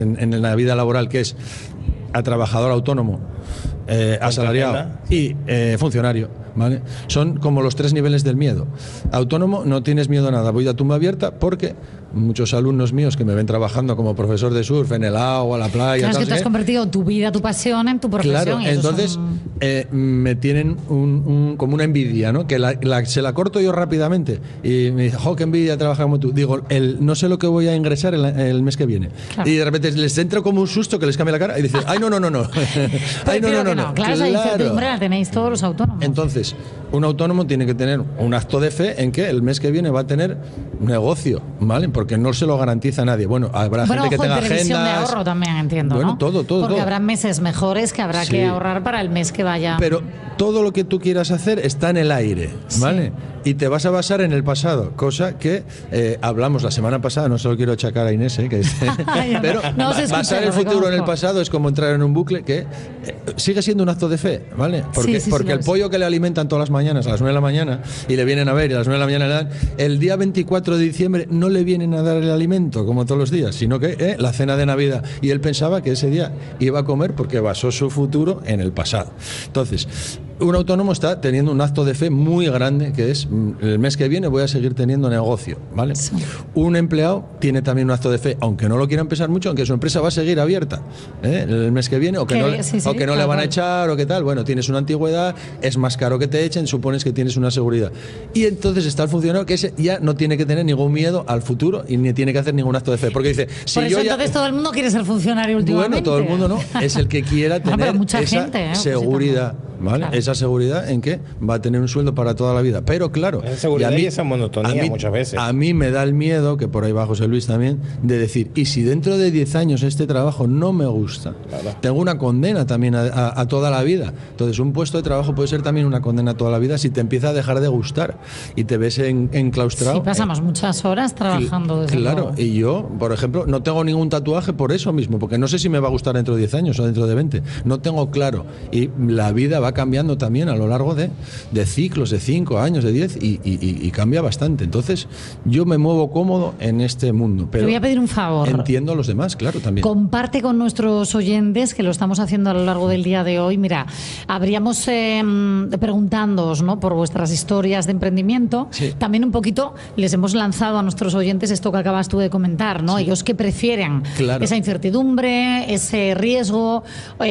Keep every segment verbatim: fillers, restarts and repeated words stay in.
en, en la vida laboral, que es a trabajador autónomo, eh, asalariado y eh, funcionario, ¿vale? Son como los tres niveles del miedo. Autónomo, no tienes miedo a nada, voy a tumba abierta, porque muchos alumnos míos que me ven trabajando como profesor de surf en el agua, la playa... Claro, tal, es que tú has convertido tu vida, tu pasión en tu profesión. Claro, y eso entonces son... eh, me tienen un, un, como una envidia, ¿no? Que la, la, se la corto yo rápidamente y me dice, jo, qué envidia trabajar como tú. Digo, el, no sé lo que voy a ingresar el, el mes que viene. Claro. Y de repente les entra como un susto que les cambia la cara y dicen, ay, no, no, no, no. Ay, no, no, no, no. Claro, esa incertidumbre la tenéis todos los autónomos. Entonces, un autónomo tiene que tener un acto de fe en que el mes que viene va a tener negocio, ¿vale? Porque no se lo garantiza a nadie. Bueno, habrá bueno, gente ojo, que tenga previsión agendas... de ahorro también, entiendo, bueno, ¿no? todo, todo, Porque todo. habrá meses mejores que habrá sí. que ahorrar para el mes que vaya. Pero todo lo que tú quieras hacer está en el aire, ¿vale? Sí. Y te vas a basar en el pasado, cosa que eh, hablamos la semana pasada, no solo quiero achacar a Inés, ¿eh? Que es, pero no, ba basar el futuro en el pasado es como entrar en un bucle que eh, sigue siendo un acto de fe, ¿vale? Porque, sí, sí, porque sí, el pollo que le alimentan todas las mañanas a las nueve de la mañana y le vienen a ver y a las nueve de la mañana le dan, el día veinticuatro de diciembre no le vienen a dar el alimento como todos los días, sino que eh, la cena de Navidad, y él pensaba que ese día iba a comer porque basó su futuro en el pasado. Entonces, un autónomo está teniendo un acto de fe muy grande, que es el mes que viene voy a seguir teniendo negocio, ¿vale? Sí. Un empleado tiene también un acto de fe, aunque no lo quiera empezar mucho, aunque su empresa va a seguir abierta, ¿eh? El mes que viene, o que no, le, sí, sí, o que no claro, le van a echar, o qué tal. Bueno, tienes una antigüedad, es más caro que te echen, supones que tienes una seguridad. Y entonces está el funcionario que ese ya no tiene que tener ningún miedo al futuro y ni tiene que hacer ningún acto de fe, porque dice, si Por eso yo ya, entonces todo el mundo quiere ser funcionario últimamente. Bueno, todo el mundo no, es el que quiera tener ah, mucha esa gente, ¿eh? seguridad, ¿vale? Claro. Esa seguridad en que va a tener un sueldo para toda la vida. Pero claro, esa seguridad y, a mí, y esa monotonía a mí, muchas veces. A mí me da el miedo, que por ahí va José Luis también, de decir, y si dentro de diez años este trabajo no me gusta, claro. tengo una condena también a, a, a toda la vida. Entonces un puesto de trabajo puede ser también una condena a toda la vida si te empieza a dejar de gustar y te ves en, enclaustrado. Sí, pasamos eh, muchas horas trabajando. Desde claro, luego. Y yo, por ejemplo, no tengo ningún tatuaje por eso mismo, porque no sé si me va a gustar dentro de diez años o dentro de veinte. No tengo claro. Y la vida va cambiando también a lo largo de, de ciclos, de cinco años, de diez, y, y, y cambia bastante. Entonces, yo me muevo cómodo en este mundo. Pero te voy a pedir un favor. Entiendo a los demás, claro, también. Comparte con nuestros oyentes, que lo estamos haciendo a lo largo del día de hoy. Mira, habríamos eh, preguntándoos, ¿no?, por vuestras historias de emprendimiento. Sí. También un poquito les hemos lanzado a nuestros oyentes esto que acabas tú de comentar, ¿no? Sí. Ellos que prefieren claro. esa incertidumbre, ese riesgo,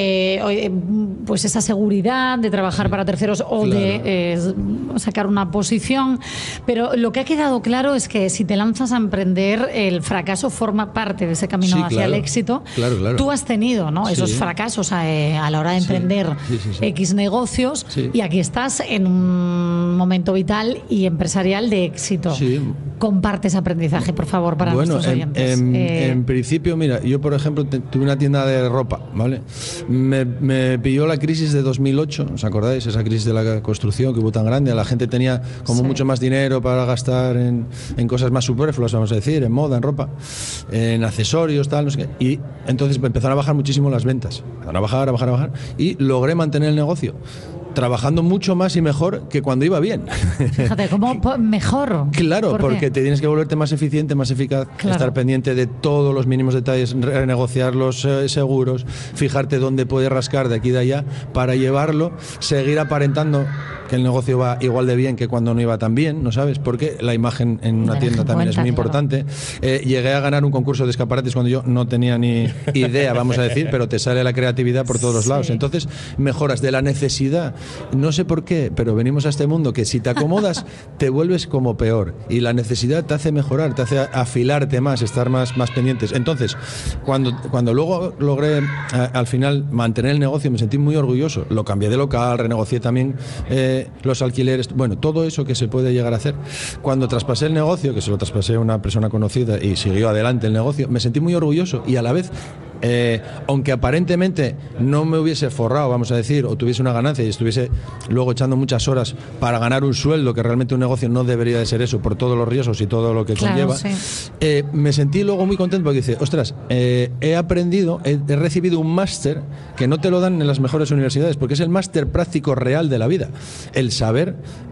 eh, pues esa seguridad de trabajar sí. para terceros o claro. de eh, sacar una posición. Pero lo que ha quedado claro es que si te lanzas a emprender, el fracaso forma parte de ese camino sí, hacia claro. el éxito. Claro, claro. Tú has tenido, ¿no?, sí. esos fracasos a, a la hora de emprender sí. Sí, sí, sí. X negocios sí. y aquí estás en un momento vital y empresarial de éxito. Sí. Comparte ese aprendizaje, por favor, para bueno, nuestros en, oyentes. En, eh, en principio, mira, yo por ejemplo te, tuve una tienda de ropa, ¿vale? Me, me pilló la crisis de dos mil ocho, ¿os acordáis? Esa crisis de la construcción que hubo tan grande, la gente tenía como sí. mucho más dinero para gastar en, en cosas más superfluas, vamos a decir, en moda, en ropa, en accesorios, tal, no sé qué. Y entonces empezaron a bajar muchísimo las ventas, empezaron a bajar, a bajar, a bajar, y logré mantener el negocio trabajando mucho más y mejor que cuando iba bien. Fíjate, ¿cómo mejor? Claro, ¿Por porque qué? te tienes que volverte más eficiente, más eficaz, claro. estar pendiente de todos los mínimos detalles, renegociar los eh, seguros, fijarte dónde puedes rascar de aquí y de allá para llevarlo, seguir aparentando que el negocio va igual de bien que cuando no iba tan bien, ¿no sabes? Porque la imagen en una tienda también cuenta, es muy importante. Claro. Eh, llegué a ganar un concurso de escaparates cuando yo no tenía ni idea, vamos a decir, pero te sale la creatividad por todos los sí. lados. Entonces, mejoras de la necesidad. No sé por qué, pero venimos a este mundo que si te acomodas, te vuelves como peor. Y la necesidad te hace mejorar, te hace afilarte más, estar más, más pendientes. Entonces, cuando, cuando luego logré a, al final mantener el negocio, me sentí muy orgulloso. Lo cambié de local, renegocié también eh, los alquileres, bueno, todo eso que se puede llegar a hacer. Cuando traspasé el negocio, que se lo traspasé a una persona conocida y siguió adelante el negocio, me sentí muy orgulloso y a la vez Eh, aunque aparentemente no me hubiese forrado, vamos a decir, o tuviese una ganancia y estuviese luego echando muchas horas para ganar un sueldo, que realmente un negocio no debería de ser eso, por todos los riesgos y todo lo que claro, conlleva, sí. eh, me sentí luego muy contento porque dice, ostras, eh, he aprendido, he, he recibido un máster que no te lo dan en las mejores universidades, porque es el máster práctico real de la vida, el saber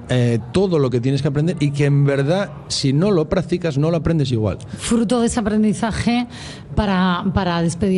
eh, todo lo que tienes que aprender y que en verdad, si no lo practicas, no lo aprendes igual. Fruto de ese aprendizaje para, para despedir